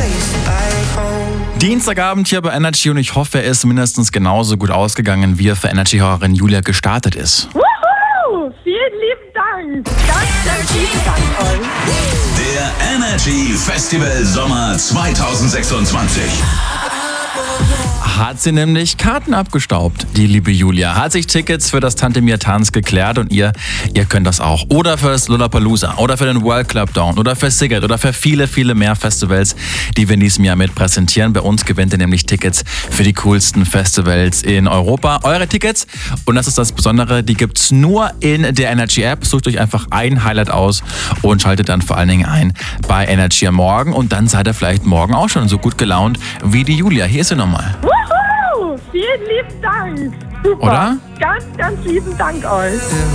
Dienstagabend hier bei Energy und ich hoffe, er ist mindestens genauso gut ausgegangen, wie er für Energy-Hörerin Julia gestartet ist. Wuhu! Vielen lieben Dank! Ganz lieben Dank euch! Der Energy Festival Sommer 2026. Hat sie nämlich Karten abgestaubt, die liebe Julia. Hat sich Tickets für das Tante Mia Tanz geklärt und ihr könnt das auch. Oder für das Lollapalooza oder für den World Club Down oder für Sigurd oder für viele, viele mehr Festivals, die wir in diesem Jahr mit präsentieren. Bei uns gewinnt ihr nämlich Tickets für die coolsten Festivals in Europa. Eure Tickets, und das ist das Besondere, die gibt's nur in der Energy App. Sucht euch einfach ein Highlight aus und schaltet dann vor allen Dingen ein bei Energy am Morgen und dann seid ihr vielleicht morgen auch schon so gut gelaunt wie die Julia. Hier ist sie nochmal. Wuhu! Vielen lieben Dank! Super! Oder? Ganz lieben Dank euch!